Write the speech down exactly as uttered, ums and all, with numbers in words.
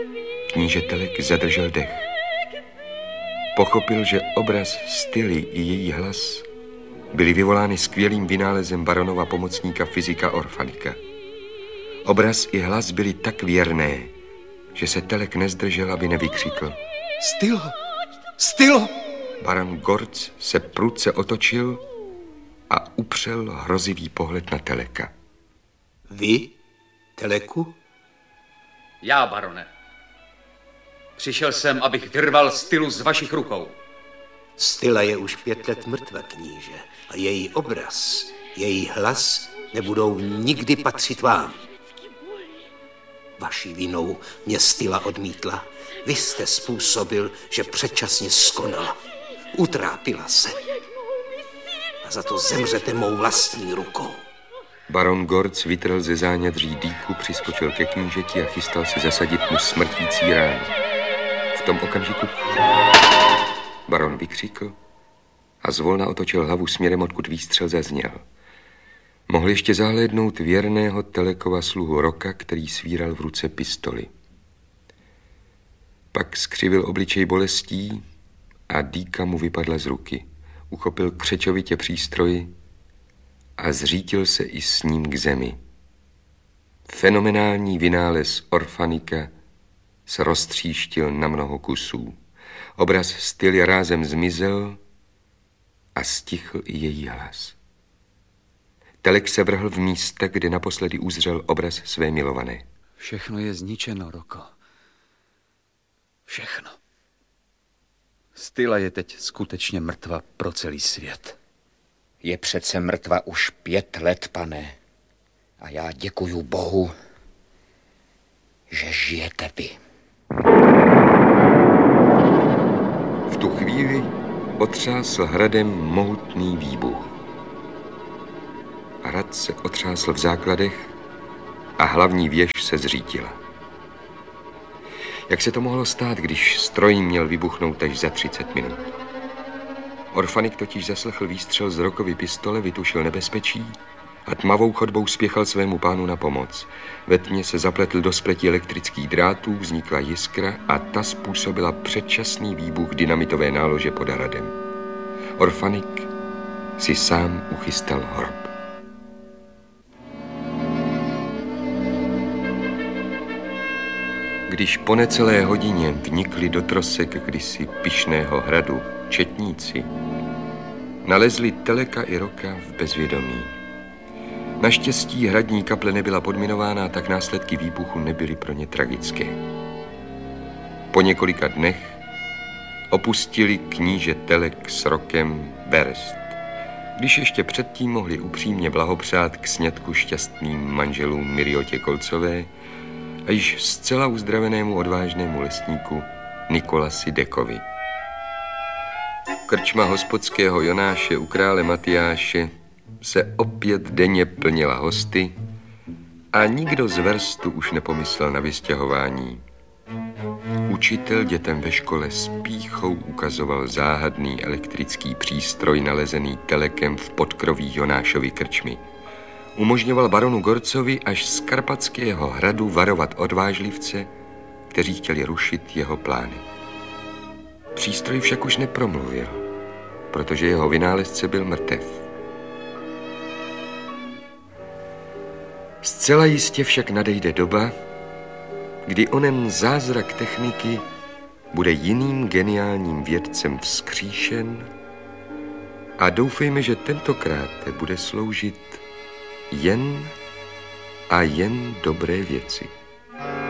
Kníže Telek zadržel dech. Pochopil, že obraz Styly i její hlas byly vyvolány skvělým vynálezem baronova pomocníka fyzika Orfanika. Obraz i hlas byly tak věrné, že se Telek nezdržel, aby nevykřikl. Stylo! Stylo! Baron Gorc se prudce otočil a upřel hrozivý pohled na Teleka. Vy, Teleku? Já, barone. Přišel jsem, abych vyrval Stylu z vašich rukou. Styla je už pět let mrtva, kníže. A její obraz, její hlas nebudou nikdy patřit vám. Vaší vinou mě Styla odmítla. Vy jste způsobil, že předčasně skonala. Utrápila se. A za to zemřete mou vlastní rukou. Baron Gorc vytrhl ze zánědří dýku, přiskočil ke knížeti a chystal se zasadit mu smrtící ránu. V tom okamžiku baron vykřikl a zvolna otočil hlavu směrem, odkud výstřel zazněl. Mohl ještě zahlédnout věrného Telekova sluhu Roka, který svíral v ruce pistoli. Pak skřivil obličej bolestí a dýka mu vypadla z ruky. Uchopil křečovitě přístroji a zřítil se i s ním k zemi. Fenomenální vynález Orfanika se roztříštil na mnoho kusů. Obraz Styly rázem zmizel a stichl i její hlas. Telek se vrhl v místa, kde naposledy uzřel obraz své milované. Všechno je zničeno, Roko. Všechno. Styla je teď skutečně mrtva pro celý svět. Je přece mrtva už pět let, pane. A já děkuju Bohu, že žijete vy. V tu chvíli otřásl hradem mohutný výbuch. Hrad se otřásl v základech a hlavní věž se zřítila. Jak se to mohlo stát, když stroj měl vybuchnout až za třicet minut? Orfanik totiž zaslechl výstřel z Rokovy pistole, vytušil nebezpečí a tmavou chodbou spěchal svému pánu na pomoc. Ve tmě se zapletl do spletí elektrických drátů, vznikla jiskra a ta způsobila předčasný výbuch dynamitové nálože pod hradem. Orfanik si sám uchystal hrob. Když po necelé hodině vnikli do trosek kdysi pyšného hradu četníci, nalezli Teleka i Roka v bezvědomí. Naštěstí hradní kaple nebyla podminována, tak následky výbuchu nebyly pro ně tragické. Po několika dnech opustili kníže Telek s Rokem Berst, když ještě předtím mohli upřímně blahopřát k sňatku šťastným manželům Miriotě Kolcové a již zcela uzdravenému odvážnému lesníku Nikolasi Dekovi. Krčma hospodského Jonáše u krále Matyáše se opět denně plnila hosty a nikdo z verstu už nepomyslel na vystěhování. Učitel dětem ve škole s pýchou ukazoval záhadný elektrický přístroj nalezený Telekem v podkroví Jonášovy krčmy. Umožňoval baronu Gorcovi až z Karpatského hradu varovat odvážlivce, kteří chtěli rušit jeho plány. Přístroj však už nepromluvil, protože jeho vynálezce byl mrtev. Zcela jistě však nadejde doba, kdy onen zázrak techniky bude jiným geniálním vědcem vzkříšen a doufejme, že tentokrát bude sloužit jen a jen dobré věci.